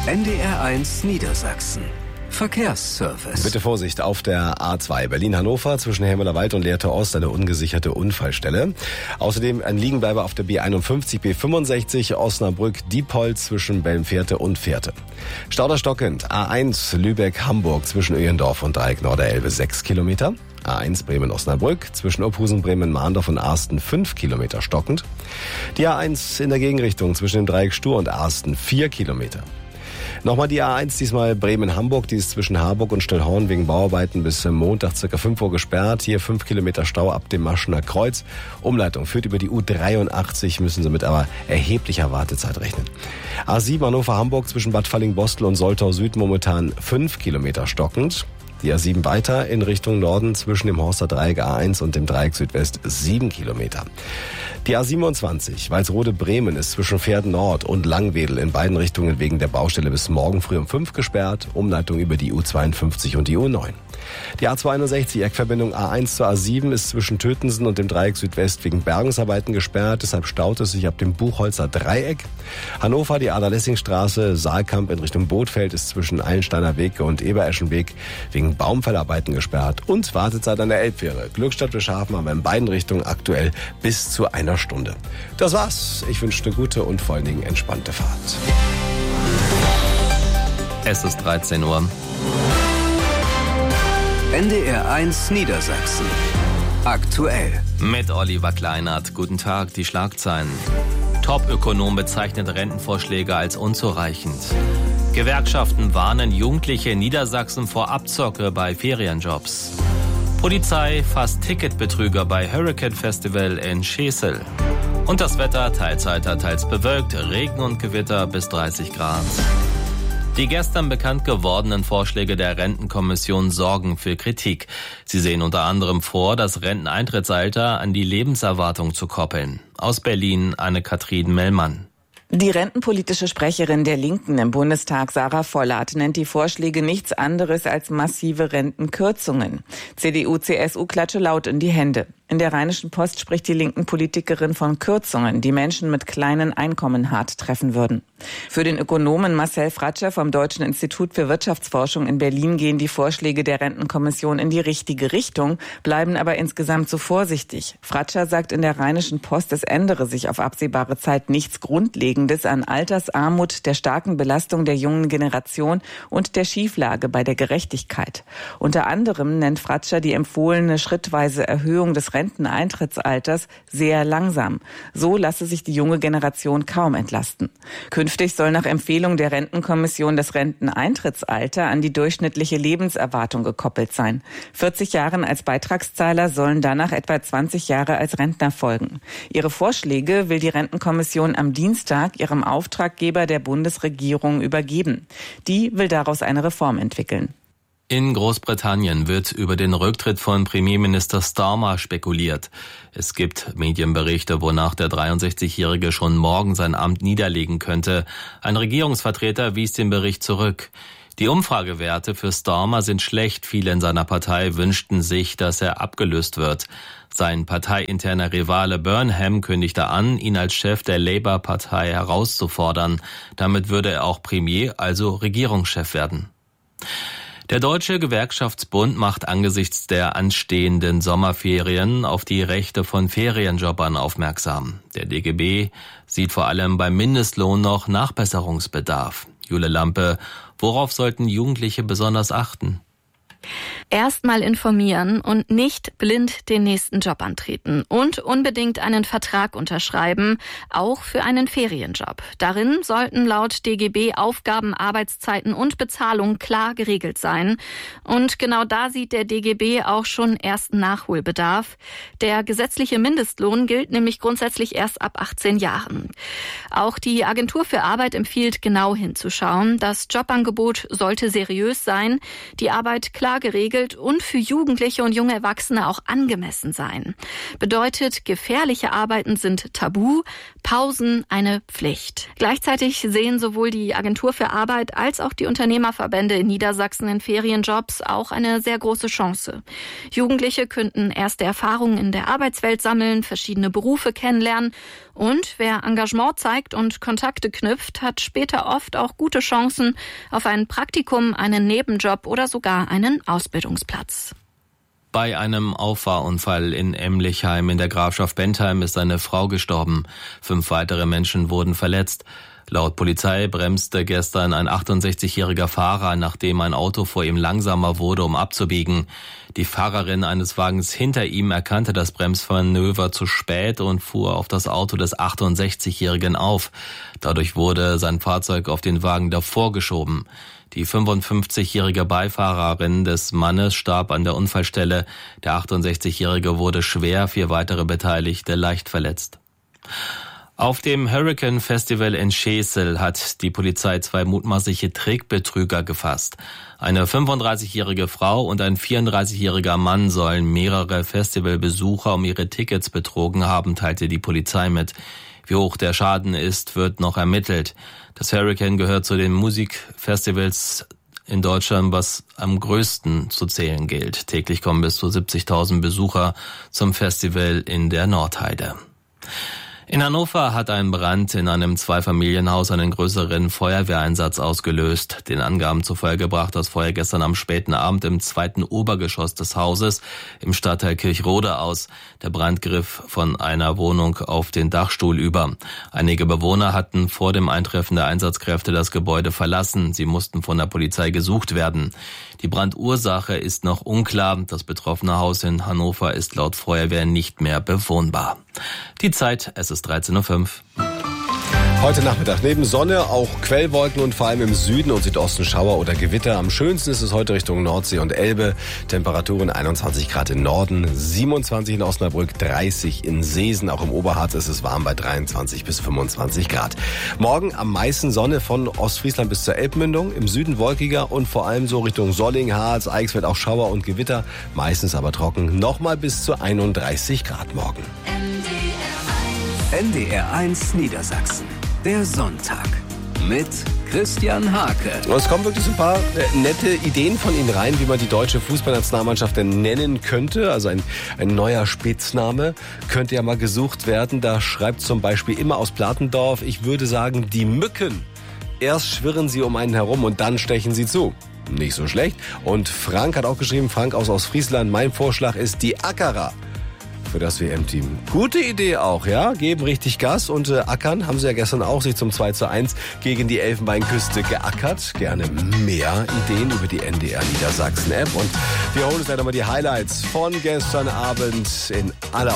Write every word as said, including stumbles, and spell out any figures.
N D R eins Niedersachsen. Verkehrsservice. Bitte Vorsicht auf der A zwei Berlin-Hannover zwischen Helmholtz und Lehrte Ost, eine ungesicherte Unfallstelle. Außerdem ein Liegenbleiber auf der B einundfünfzig, B fünfundsechzig, Osnabrück-Diepholz zwischen Belmfährte und Fährte. Stauder stockend, A eins Lübeck-Hamburg zwischen Öhendorf und Dreieck Norderelbe sechs Kilometer. A eins Bremen-Osnabrück zwischen Opphusen, Bremen-Mahndorf und Arsten fünf Kilometer stockend. Die A eins in der Gegenrichtung zwischen dem Dreieck Stur und Arsten vier Kilometer. Nochmal die A eins, diesmal Bremen-Hamburg, die ist zwischen Harburg und Stellhorn wegen Bauarbeiten bis Montag circa fünf Uhr gesperrt. Hier fünf Kilometer Stau ab dem Maschener Kreuz. Umleitung führt über die U dreiundachtzig, müssen Sie mit aber erheblicher Wartezeit rechnen. A sieben Hannover-Hamburg zwischen Bad Falling-Bostel und Soltau Süd momentan fünf Kilometer stockend. Die A sieben weiter in Richtung Norden zwischen dem Horster Dreieck A eins und dem Dreieck Südwest sieben Kilometer. Die A siebenundzwanzig Walsrode-Bremen ist zwischen Pferden Nord und Langwedel in beiden Richtungen wegen der Baustelle bis morgen früh um fünf gesperrt. Umleitung über die U zweiundfünfzig und die U neun. Die A zweiundsechzig Eckverbindung A eins zur A sieben ist zwischen Tötensen und dem Dreieck Südwest wegen Bergungsarbeiten gesperrt. Deshalb staut es sich ab dem Buchholzer Dreieck. Hannover, die Adler-Lessing-Straße, Saalkamp in Richtung Bootfeld ist zwischen Eilensteiner Weg und Ebereschenweg wegen Baumfellarbeiten gesperrt. Und Wartezeit an der Elbfähre. Glückstadt bis Schafen haben wir in beiden Richtungen aktuell bis zu einer Stunde. Das war's. Ich wünsche eine gute und vor allen Dingen entspannte Fahrt. Es ist dreizehn Uhr. N D R eins Niedersachsen. Aktuell. Mit Oliver Kleinert. Guten Tag, die Schlagzeilen. Top-Ökonom bezeichnet Rentenvorschläge als unzureichend. Gewerkschaften warnen Jugendliche in Niedersachsen vor Abzocke bei Ferienjobs. Polizei fasst Ticketbetrüger bei Hurricane Festival in Schesel. Und das Wetter, teils heiter, teils bewölkt, Regen und Gewitter bis dreißig Grad. Die gestern bekannt gewordenen Vorschläge der Rentenkommission sorgen für Kritik. Sie sehen unter anderem vor, das Renteneintrittsalter an die Lebenserwartung zu koppeln. Aus Berlin Anne-Kathrin Mellmann. Die rentenpolitische Sprecherin der Linken im Bundestag, Sarah Vollert, nennt die Vorschläge nichts anderes als massive Rentenkürzungen. C D U, C S U klatsche laut in die Hände. In der Rheinischen Post spricht die linken Politikerin von Kürzungen, die Menschen mit kleinen Einkommen hart treffen würden. Für den Ökonomen Marcel Fratscher vom Deutschen Institut für Wirtschaftsforschung in Berlin gehen die Vorschläge der Rentenkommission in die richtige Richtung, bleiben aber insgesamt zu vorsichtig. Fratscher sagt in der Rheinischen Post, es ändere sich auf absehbare Zeit nichts Grundlegendes an Altersarmut, der starken Belastung der jungen Generation und der Schieflage bei der Gerechtigkeit. Unter anderem nennt Fratscher die empfohlene schrittweise Erhöhung des Renteneintrittsalters sehr langsam. So lasse sich die junge Generation kaum entlasten. Künftig soll nach Empfehlung der Rentenkommission das Renteneintrittsalter an die durchschnittliche Lebenserwartung gekoppelt sein. vierzig Jahren als Beitragszahler sollen danach etwa zwanzig Jahre als Rentner folgen. Ihre Vorschläge will die Rentenkommission am Dienstag ihrem Auftraggeber der Bundesregierung übergeben. Die will daraus eine Reform entwickeln. In Großbritannien wird über den Rücktritt von Premierminister Starmer spekuliert. Es gibt Medienberichte, wonach der dreiundsechzigjährige schon morgen sein Amt niederlegen könnte. Ein Regierungsvertreter wies den Bericht zurück. Die Umfragewerte für Starmer sind schlecht. Viele in seiner Partei wünschten sich, dass er abgelöst wird. Sein parteiinterner Rivale Burnham kündigte an, ihn als Chef der Labour-Partei herauszufordern. Damit würde er auch Premier, also Regierungschef werden. Der Deutsche Gewerkschaftsbund macht angesichts der anstehenden Sommerferien auf die Rechte von Ferienjobbern aufmerksam. Der D G B sieht vor allem beim Mindestlohn noch Nachbesserungsbedarf. Jule Lampe, worauf sollten Jugendliche besonders achten? Erstmal informieren und nicht blind den nächsten Job antreten und unbedingt einen Vertrag unterschreiben, auch für einen Ferienjob. Darin sollten laut D G B Aufgaben, Arbeitszeiten und Bezahlung klar geregelt sein. Und genau da sieht der D G B auch schon ersten Nachholbedarf. Der gesetzliche Mindestlohn gilt nämlich grundsätzlich erst ab achtzehn Jahren. Auch die Agentur für Arbeit empfiehlt, genau hinzuschauen. Das Jobangebot sollte seriös sein, die Arbeit klar klar geregelt und für Jugendliche und junge Erwachsene auch angemessen sein. Bedeutet, gefährliche Arbeiten sind tabu, Pausen eine Pflicht. Gleichzeitig sehen sowohl die Agentur für Arbeit als auch die Unternehmerverbände in Niedersachsen in Ferienjobs auch eine sehr große Chance. Jugendliche könnten erste Erfahrungen in der Arbeitswelt sammeln, verschiedene Berufe kennenlernen und wer Engagement zeigt und Kontakte knüpft, hat später oft auch gute Chancen auf ein Praktikum, einen Nebenjob oder sogar einen Ausbildungsplatz. Bei einem Auffahrunfall in Emlichheim in der Grafschaft Bentheim ist eine Frau gestorben. Fünf weitere Menschen wurden verletzt. Laut Polizei bremste gestern ein achtundsechzigjähriger Fahrer, nachdem ein Auto vor ihm langsamer wurde, um abzubiegen. Die Fahrerin eines Wagens hinter ihm erkannte das Bremsmanöver zu spät und fuhr auf das Auto des achtundsechzigjährigen auf. Dadurch wurde sein Fahrzeug auf den Wagen davor geschoben. Die fünfundfünfzigjährige Beifahrerin des Mannes starb an der Unfallstelle. Der achtundsechzigjährige wurde schwer, vier weitere Beteiligte leicht verletzt. Auf dem Hurricane Festival in Schesel hat die Polizei zwei mutmaßliche Trickbetrüger gefasst. Eine fünfunddreißigjährige Frau und ein vierunddreißigjähriger Mann sollen mehrere Festivalbesucher um ihre Tickets betrogen haben, teilte die Polizei mit. Wie hoch der Schaden ist, wird noch ermittelt. Das Hurricane gehört zu den Musikfestivals in Deutschland, was am größten zu zählen gilt. Täglich kommen bis zu siebzigtausend Besucher zum Festival in der Nordheide. In Hannover hat ein Brand in einem Zweifamilienhaus einen größeren Feuerwehreinsatz ausgelöst. Den Angaben zufolge brach das Feuer gestern am späten Abend im zweiten Obergeschoss des Hauses im Stadtteil Kirchrode aus. Der Brand griff von einer Wohnung auf den Dachstuhl über. Einige Bewohner hatten vor dem Eintreffen der Einsatzkräfte das Gebäude verlassen. Sie mussten von der Polizei gesucht werden. Die Brandursache ist noch unklar. Das betroffene Haus in Hannover ist laut Feuerwehr nicht mehr bewohnbar. Die Zeit, es ist dreizehn Uhr fünf. Heute Nachmittag neben Sonne auch Quellwolken und vor allem im Süden und Südosten Schauer oder Gewitter. Am schönsten ist es heute Richtung Nordsee und Elbe. Temperaturen einundzwanzig Grad im Norden, siebenundzwanzig in Osnabrück, dreißig in Seesen. Auch im Oberharz ist es warm bei dreiundzwanzig bis fünfundzwanzig Grad. Morgen am meisten Sonne von Ostfriesland bis zur Elbmündung. Im Süden wolkiger und vor allem so Richtung Solling, Harz, Eichsfeld auch Schauer und Gewitter. Meistens aber trocken. Nochmal bis zu einunddreißig Grad morgen. N D R eins Niedersachsen. Der Sonntag mit Christian Hake. Es kommen wirklich so ein paar nette Ideen von Ihnen rein, wie man die deutsche Fußballnationalmannschaft denn nennen könnte. Also ein, ein neuer Spitzname könnte ja mal gesucht werden. Da schreibt zum Beispiel immer aus Platendorf, ich würde sagen, die Mücken. Erst schwirren sie um einen herum und dann stechen sie zu. Nicht so schlecht. Und Frank hat auch geschrieben, Frank aus Ostfriesland, mein Vorschlag ist die Ackerer für das W M-Team. Gute Idee auch, ja? Geben richtig Gas und äh, ackern haben sie ja gestern auch sich zum zwei zu eins gegen die Elfenbeinküste geackert. Gerne mehr Ideen über die N D R Niedersachsen App und wir holen uns leider mal die Highlights von gestern Abend in aller